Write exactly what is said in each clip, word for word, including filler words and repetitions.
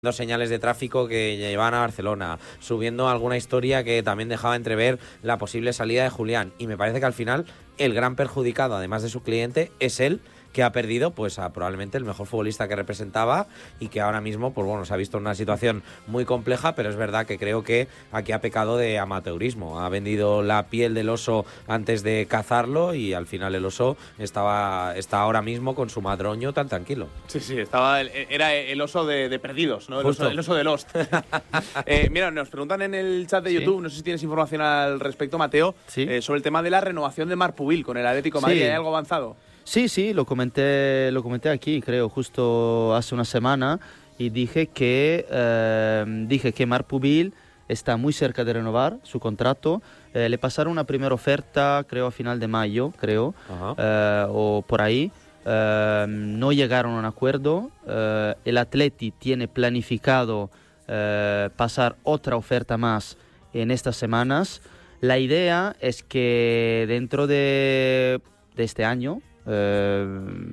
Dos señales de tráfico que llevaban a Barcelona, subiendo alguna historia que también dejaba entrever la posible salida de Julián. Y me parece que al final el gran perjudicado, además de su cliente, es él, que ha perdido pues a probablemente el mejor futbolista que representaba y que ahora mismo pues bueno se ha visto en una situación muy compleja, pero es verdad que creo que aquí ha pecado de amateurismo, ha vendido la piel del oso antes de cazarlo y al final el oso estaba está ahora mismo con su madroño tan tranquilo. Sí, sí, estaba el, era el oso de, de perdidos, ¿no? El oso, el oso de Lost. eh, mira, nos preguntan en el chat de YouTube, sí. No sé si tienes información al respecto, Mateo, sí. eh, sobre el tema de la renovación de Marc Pubil con el Atlético de Madrid. Sí. ¿Hay algo avanzado? Sí, sí, lo comenté, lo comenté aquí, creo, justo hace una semana y dije que, eh, dije que Marc Pubil está muy cerca de renovar su contrato. Eh, le pasaron una primera oferta, creo, a final de mayo, creo, eh, o por ahí. Eh, no llegaron a un acuerdo. Eh, el Atleti tiene planificado eh, pasar otra oferta más en estas semanas. La idea es que dentro de, de este año, Eh,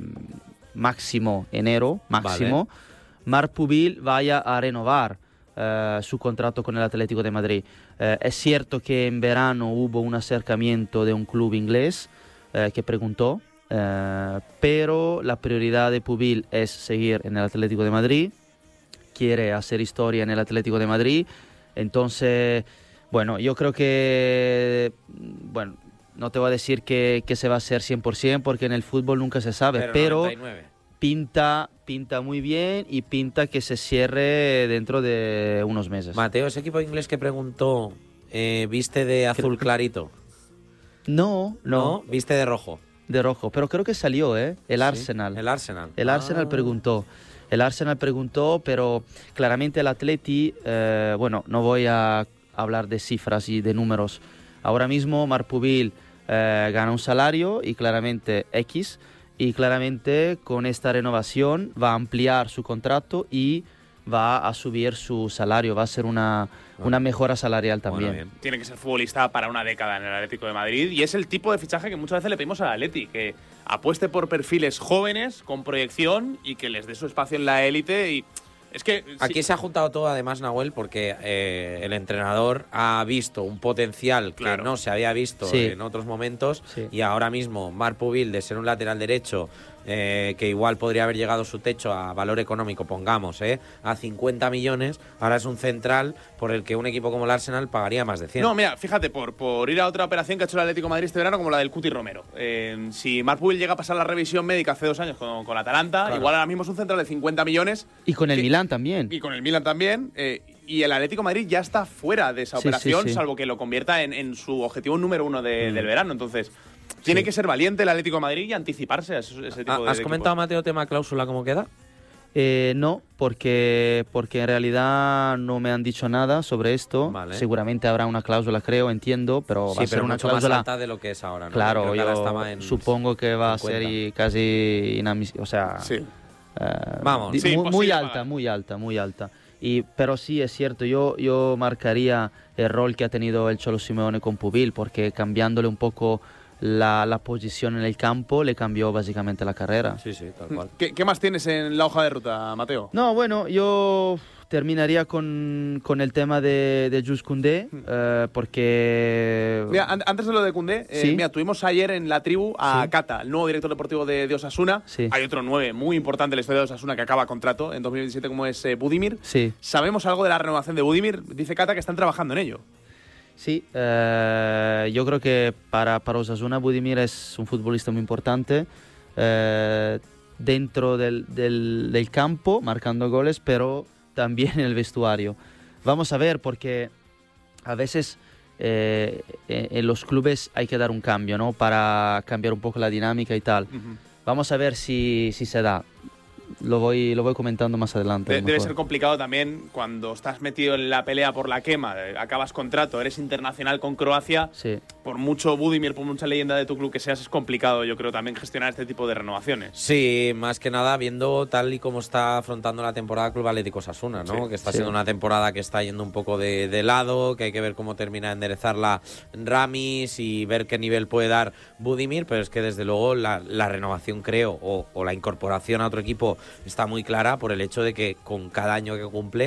máximo enero, máximo, vale. Marc Pubil vaya a renovar eh, su contrato con el Atlético de Madrid. Eh, es cierto que en verano hubo un acercamiento de un club inglés eh, que preguntó, eh, pero la prioridad de Pubil es seguir en el Atlético de Madrid, quiere hacer historia en el Atlético de Madrid, entonces, bueno, yo creo que, bueno, no te voy a decir que, que se va a hacer cien por ciento porque en el fútbol nunca se sabe, pero, pero pinta, pinta muy bien y pinta que se cierre dentro de unos meses. Mateo, ese equipo inglés que preguntó, eh, ¿viste de azul creo... clarito? No, no, no. ¿Viste de rojo? De rojo, pero creo que salió, ¿eh? El sí, Arsenal. El Arsenal. El ah. Arsenal preguntó. El Arsenal preguntó, pero claramente el Atleti, eh, bueno, no voy a hablar de cifras y de números. Ahora mismo Marc Pubil Eh, gana un salario y claramente X y claramente con esta renovación va a ampliar su contrato y va a subir su salario, va a ser una, bueno. una mejora salarial también. Bueno, tiene que ser futbolista para una década en el Atlético de Madrid y es el tipo de fichaje que muchas veces le pedimos al Atleti, que apueste por perfiles jóvenes con proyección y que les dé su espacio en la élite. Y es que aquí sí. se ha juntado todo, además, Nahuel, porque eh, el entrenador ha visto un potencial claro. que no se había visto sí. en otros momentos sí. y ahora mismo Marc Pubil, de ser un lateral derecho eh, que igual podría haber llegado su techo a valor económico, pongamos, eh, a cincuenta millones, ahora es un central por el que un equipo como el Arsenal pagaría más de cien. No, mira, fíjate, por, por ir a otra operación que ha hecho el Atlético de Madrid este verano, como la del Cuti Romero. Eh, si Marc Pubil llega a pasar la revisión médica hace dos años con, con Atalanta, claro. igual ahora mismo es un central de cincuenta millones. Y con el que, Milán también. Y con el Milan también. Eh, y el Atlético de Madrid ya está fuera de esa sí, operación, sí, sí. salvo que lo convierta en, en su objetivo número uno de, mm. del verano. Entonces, tiene sí. que ser valiente el Atlético de Madrid y anticiparse a ese, ese tipo de ¿Has de comentado, equipos. Mateo, tema cláusula, cómo queda? Eh, no, porque, porque en realidad no me han dicho nada sobre esto. Vale. Seguramente habrá una cláusula, creo, entiendo, pero sí, va a ser pero una mucho cláusula más alta de lo que es ahora, ¿no? Claro, yo en supongo que va cincuenta. A ser casi inadmisible, o sea, sí. eh, vamos, di, sí, muy, muy alta, muy alta, muy alta. Y, pero sí, es cierto, yo, yo marcaría el rol que ha tenido el Cholo Simeone con Pubil, porque cambiándole un poco la, la posición en el campo, le cambió básicamente la carrera. Sí, sí, tal cual. ¿Qué, qué más tienes en la hoja de ruta, Mateo? No, bueno, yo terminaría con, con el tema de, de Jules Koundé, eh, porque... Mira, an antes de lo de Koundé, eh, ¿Sí? mira, tuvimos ayer en la tribu a ¿Sí? Cata, el nuevo director deportivo de, de Osasuna. Sí. Hay otro nueve muy importante en la historia de Osasuna que acaba contrato en dos mil veintisiete, como es eh, Budimir. Sí. ¿Sabemos algo de la renovación de Budimir? Dice Cata que están trabajando en ello. Sí, eh, yo creo que para, para Osasuna Budimir es un futbolista muy importante eh, dentro del, del, del campo, marcando goles, pero también en el vestuario. Vamos a ver, porque a veces eh, en los clubes hay que dar un cambio, ¿no? Para cambiar un poco la dinámica y tal. Uh-huh. Vamos a ver si, si se da. Lo voy, lo voy comentando más adelante. De, debe ser complicado también cuando estás metido en la pelea por la quema, acabas contrato, eres internacional con Croacia, sí. pues por mucho Budimir, por mucha leyenda de tu club que seas, es complicado, yo creo, también gestionar este tipo de renovaciones. Sí, más que nada viendo tal y como está afrontando la temporada Club Atlético Osasuna, ¿no? Sí, que está sí. siendo una temporada que está yendo un poco de, de lado, que hay que ver cómo termina de enderezarla Ramis y ver qué nivel puede dar Budimir, pero es que desde luego la, la renovación, creo, o, o la incorporación a otro equipo está muy clara por el hecho de que con cada año que cumple